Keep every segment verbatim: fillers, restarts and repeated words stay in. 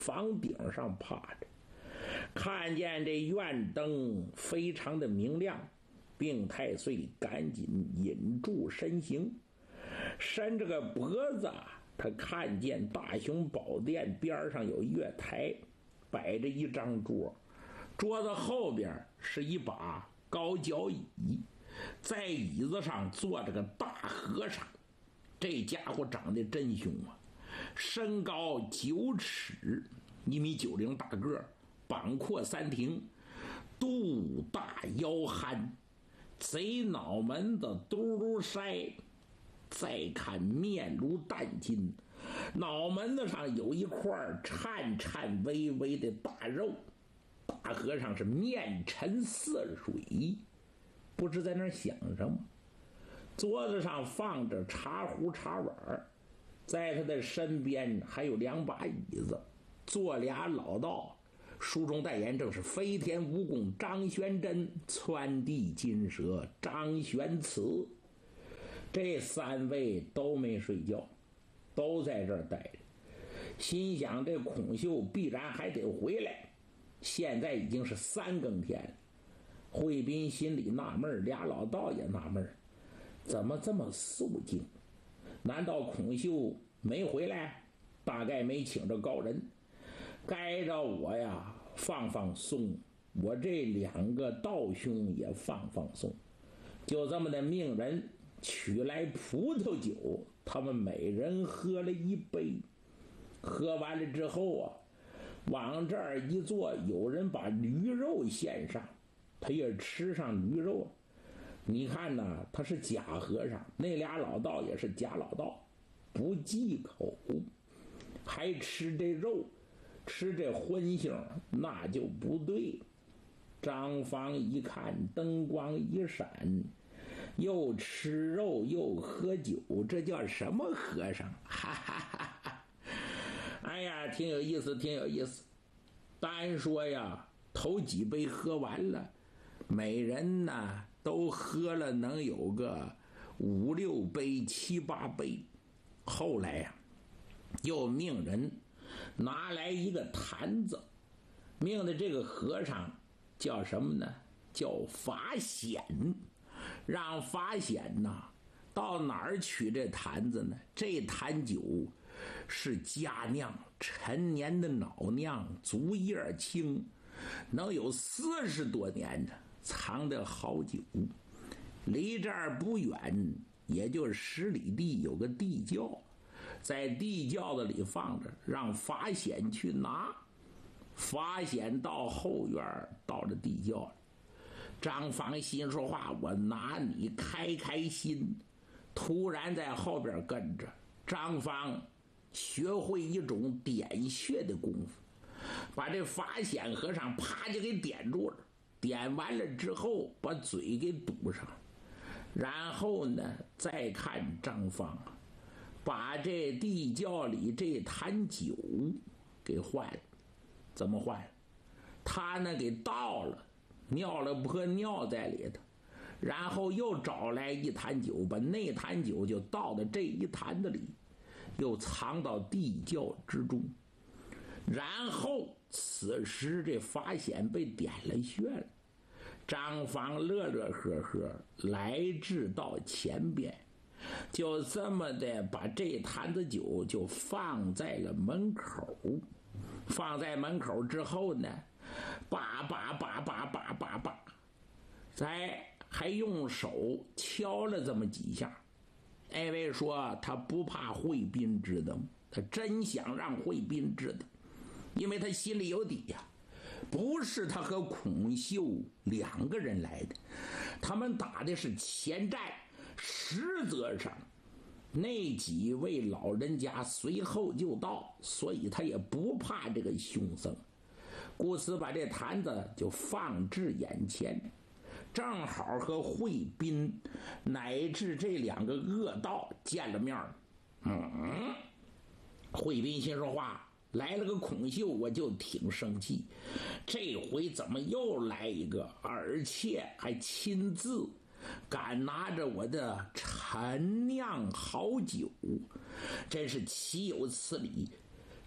房顶上趴着，看见这院灯非常的明亮，病太岁赶紧引住身形，伸着个脖子，他看见大雄宝殿边上有月台，摆着一张桌，桌子后边是一把高脚椅，在椅子上坐着个大和尚。这家伙长得真凶啊，身高九尺，一米九零大个，膀阔三庭，肚大腰憨，贼脑门子嘟嘟腮，再看面如淡金，脑门子上有一块颤颤巍巍的大肉。大和尚是面沉似水，不知在那儿想什么。桌子上放着茶壶茶碗，在他的身边还有两把椅子，坐俩老道，书中代言正是飞天蜈蚣张玄真，窜地金蛇张玄慈。这三位都没睡觉，都在这儿待着，心想这孔秀必然还得回来。现在已经是三更天了，惠斌心里纳闷，俩老道也纳闷，怎么这么肃静？难道孔秀没回来？大概没请着高人，该着我呀放放松，我这两个道兄也放放松。就这么的命人取来葡萄酒，他们每人喝了一杯。喝完了之后啊，往这儿一坐，有人把驴肉献上，他也吃上驴肉了。你看呐，他是假和尚，那俩老道也是假老道，不忌口，还吃这肉，吃这荤腥，那就不对。张方一看，灯光一闪，又吃肉又喝酒，这叫什么和尚？哈哈哈哈！哎呀，挺有意思，挺有意思。单说呀，头几杯喝完了，每人呢都喝了能有个五六杯七八杯。后来呀，又命人拿来一个坛子，命的这个和尚叫什么呢？叫法显，让法显呐到哪儿取这坛子呢？这坛酒是佳酿，陈年的老酿，竹叶青，能有四十多年的，藏得好久。离这儿不远，也就十里地有个地窖，在地窖子里放着，让法显去拿。法显到后院，到了地窖里，张方心说话，我拿你开开心。突然在后边跟着张方学会一种点穴的功夫，把这法显和尚啪就给点住了。点完了之后，把嘴给堵上，然后呢，再看张方把这地窖里这坛酒给换了。怎么换？他呢给倒了，尿了泼尿在里头，然后又找来一坛酒，把那坛酒就倒到这一坛子里，又藏到地窖之中。然后此时这法显被点了穴了，张方乐乐呵呵来至到前边，就这么的把这坛子酒就放在了门口。放在门口之后呢，叭叭叭叭叭叭叭，再还用手敲了这么几下。二位说他不怕惠斌知道，他真想让惠斌知道，因为他心里有底呀。不是他和孔秀两个人来的，他们打的是前战，实则上那几位老人家随后就到，所以他也不怕这个凶僧，故此把这坛子就放至眼前，正好和惠斌乃至这两个恶道见了面。嗯，惠斌心说话，来了个孔秀，我就挺生气，这回怎么又来一个，而且还亲自敢拿着我的陈酿好酒，真是岂有此理！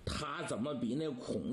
他怎么比那孔